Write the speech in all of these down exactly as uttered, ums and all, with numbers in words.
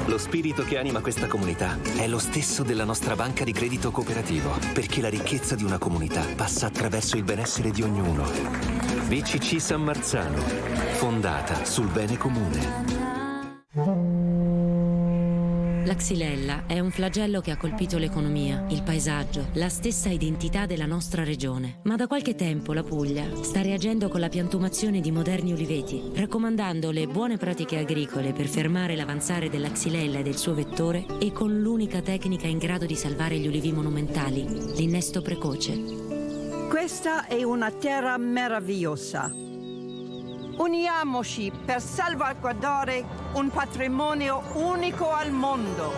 Lo spirito che anima questa comunità è lo stesso della nostra banca di credito cooperativo, perché la ricchezza di una comunità passa attraverso il benessere di ognuno. B C C San Marzano, fondata sul bene comune. La xylella è un flagello che ha colpito l'economia, il paesaggio, la stessa identità della nostra regione. Ma da qualche tempo la Puglia sta reagendo con la piantumazione di moderni uliveti, raccomandando le buone pratiche agricole per fermare l'avanzare della xylella e del suo vettore e con l'unica tecnica in grado di salvare gli ulivi monumentali, l'innesto precoce. Questa è una terra meravigliosa. Uniamoci per salvaguardare un patrimonio unico al mondo.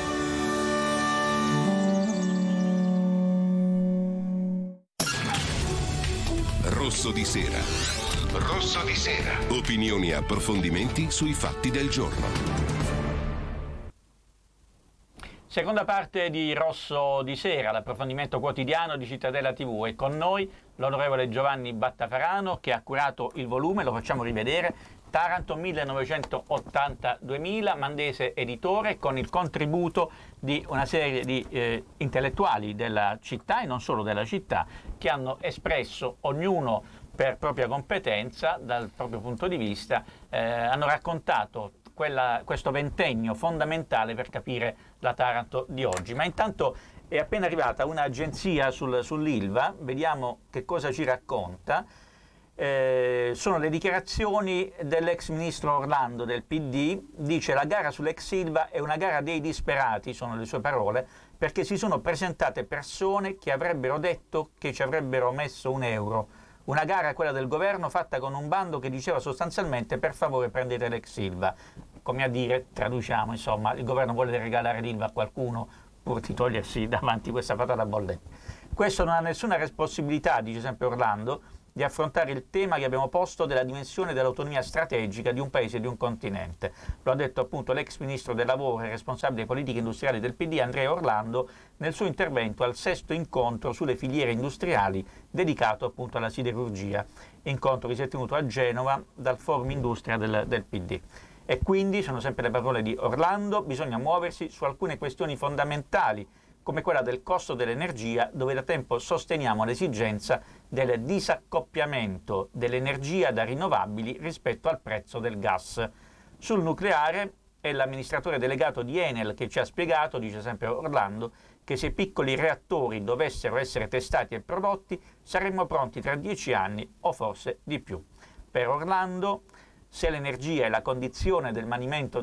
Rosso di sera. Rosso di sera. Opinioni e approfondimenti sui fatti del giorno. Seconda parte di Rosso di Sera, l'approfondimento quotidiano di Cittadella tivù, e con noi l'onorevole Giovanni Battafarano che ha curato il volume, lo facciamo rivedere, Taranto millenovecentottanta duemila, Mandese editore, con il contributo di una serie di eh, intellettuali della città e non solo della città, che hanno espresso, ognuno per propria competenza, dal proprio punto di vista, eh, hanno raccontato Quella, questo ventennio fondamentale per capire la Taranto di oggi. Ma intanto è appena arrivata un'agenzia sul, sull'Ilva, vediamo che cosa ci racconta. Eh, sono le dichiarazioni dell'ex ministro Orlando del P D, dice: la gara sull'ex Ilva è una gara dei disperati, sono le sue parole, perché si sono presentate persone che avrebbero detto che ci avrebbero messo un euro. Una gara, quella del governo, fatta con un bando che diceva sostanzialmente: per favore prendete l'ex Ilva. Come a dire, traduciamo, insomma, il governo vuole regalare l'Ilva a qualcuno pur di togliersi davanti questa patata bollente. Questo non ha nessuna responsabilità, dice sempre Orlando, di affrontare il tema che abbiamo posto della dimensione dell'autonomia strategica di un paese e di un continente. Lo ha detto appunto l'ex ministro del lavoro e responsabile politiche industriali del P D, Andrea Orlando, nel suo intervento al sesto incontro sulle filiere industriali dedicato appunto alla siderurgia, incontro che si è tenuto a Genova dal Forum Industria del, del P D. E quindi, sono sempre le parole di Orlando, bisogna muoversi su alcune questioni fondamentali, come quella del costo dell'energia, dove da tempo sosteniamo l'esigenza del disaccoppiamento dell'energia da rinnovabili rispetto al prezzo del gas. Sul nucleare è l'amministratore delegato di Enel che ci ha spiegato, dice sempre Orlando, che se i piccoli reattori dovessero essere testati e prodotti saremmo pronti tra dieci anni o forse di più. Per Orlando, se l'energia è la condizione del,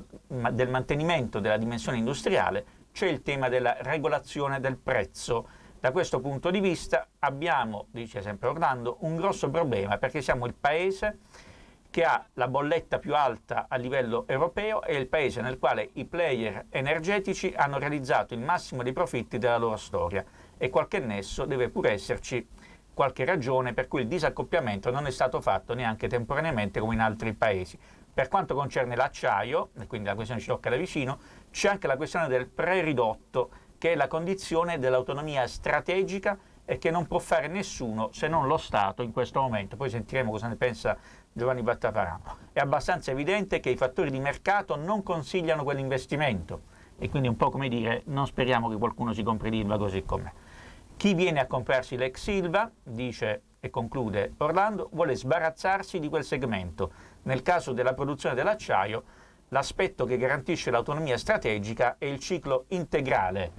del mantenimento della dimensione industriale, c'è il tema della regolazione del prezzo. Da questo punto di vista abbiamo, dice sempre Orlando, un grosso problema, perché siamo il paese che ha la bolletta più alta a livello europeo e il paese nel quale i player energetici hanno realizzato il massimo dei profitti della loro storia, e qualche nesso deve pure esserci, qualche ragione per cui il disaccoppiamento non è stato fatto neanche temporaneamente come in altri paesi. Per quanto concerne l'acciaio, e quindi la questione ci tocca da vicino, c'è anche la questione del preridotto, che è la condizione dell'autonomia strategica e che non può fare nessuno se non lo Stato in questo momento. Poi sentiremo cosa ne pensa Giovanni Battafarano. È abbastanza evidente che i fattori di mercato non consigliano quell'investimento, e quindi un po' come dire, non speriamo che qualcuno si compri l'Ilva così com'è. Chi viene a comprarsi l'ex Ilva, dice e conclude Orlando, vuole sbarazzarsi di quel segmento. Nel caso della produzione dell'acciaio, l'aspetto che garantisce l'autonomia strategica è il ciclo integrale.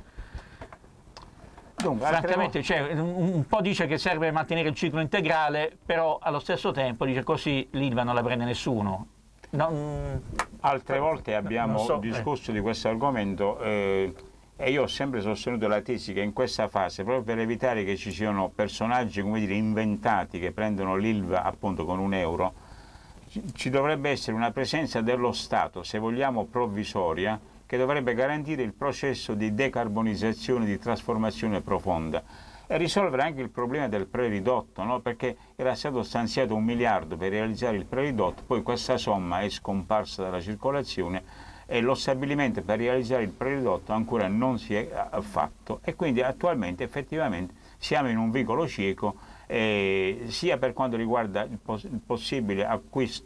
Dunque, francamente, cioè, un, un po' dice che serve mantenere il ciclo integrale, però allo stesso tempo dice così l'Ilva non la prende nessuno. Non, Altre volte abbiamo so, discusso eh. di questo argomento eh, e io ho sempre sostenuto la tesi che in questa fase, proprio per evitare che ci siano personaggi, come dire, inventati che prendono l'Ilva appunto con un euro, ci dovrebbe essere una presenza dello Stato, se vogliamo provvisoria, che dovrebbe garantire il processo di decarbonizzazione, di trasformazione profonda e risolvere anche il problema del preridotto, no? Perché era stato stanziato un miliardo per realizzare il preridotto, poi questa somma è scomparsa dalla circolazione e lo stabilimento per realizzare il preridotto ancora non si è fatto, e quindi attualmente effettivamente siamo in un vicolo cieco, eh, sia per quanto riguarda il, pos il possibile acquisto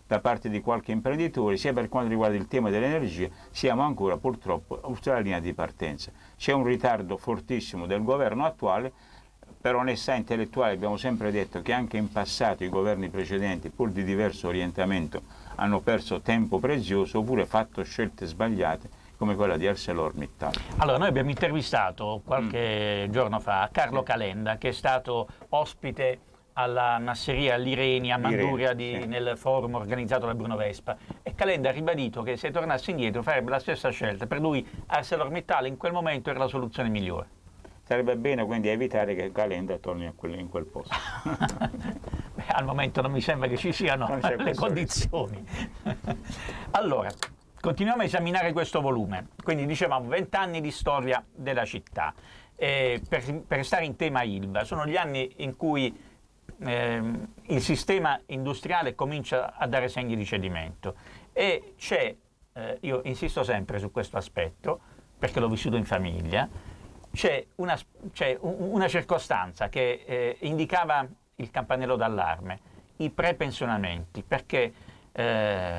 da parte di qualche imprenditore, sia per quanto riguarda il tema dell'energia, siamo ancora purtroppo sulla linea di partenza. C'è un ritardo fortissimo del governo attuale. Per onestà intellettuale abbiamo sempre detto che anche in passato i governi precedenti, pur di diverso orientamento, hanno perso tempo prezioso oppure fatto scelte sbagliate come quella di ArcelorMittal. Allora, noi abbiamo intervistato qualche mm. giorno fa Carlo sì. Calenda, che è stato ospite alla masseria Lireni a Manduria di, sì. nel forum organizzato da Bruno Vespa, e Calenda ha ribadito che se tornasse indietro farebbe la stessa scelta. Per lui ArcelorMittal in quel momento era la soluzione migliore. Sarebbe bene quindi evitare che Calenda torni a quel, in quel posto. Beh, al momento non mi sembra che ci siano le condizioni. Allora, continuiamo a esaminare questo volume. Quindi dicevamo vent'anni di storia della città. Eh, per, per stare in tema Ilva, sono gli anni in cui eh, il sistema industriale comincia a dare segni di cedimento, e c'è, eh, io insisto sempre su questo aspetto perché l'ho vissuto in famiglia, c'è una, c'è una circostanza che eh, indicava il campanello d'allarme: i prepensionamenti, perché eh,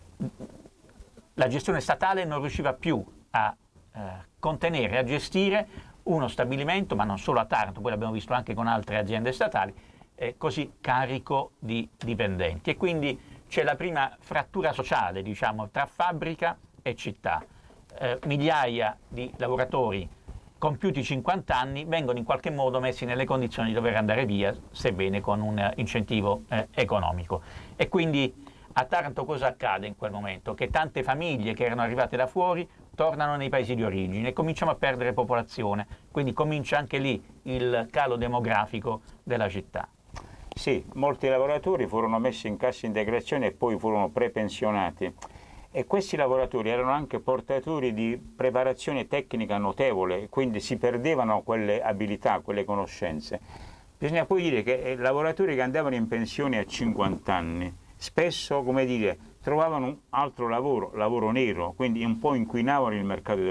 la gestione statale non riusciva più a eh, contenere, a gestire uno stabilimento, ma non solo a Taranto, poi l'abbiamo visto anche con altre aziende statali, eh, così carico di dipendenti, e quindi c'è la prima frattura sociale, diciamo, tra fabbrica e città. Eh, migliaia di lavoratori compiuti cinquanta anni vengono in qualche modo messi nelle condizioni di dover andare via, sebbene con un incentivo eh, economico. E quindi a Taranto cosa accade in quel momento? Che tante famiglie che erano arrivate da fuori tornano nei paesi di origine e cominciamo a perdere popolazione, quindi comincia anche lì il calo demografico della città. Sì, molti lavoratori furono messi in cassa integrazione e poi furono prepensionati. E questi lavoratori erano anche portatori di preparazione tecnica notevole, quindi si perdevano quelle abilità, quelle conoscenze. Bisogna poi dire che lavoratori che andavano in pensione a cinquanta anni spesso, come dire, trovavano un altro lavoro, lavoro nero, quindi un po' inquinavano il mercato del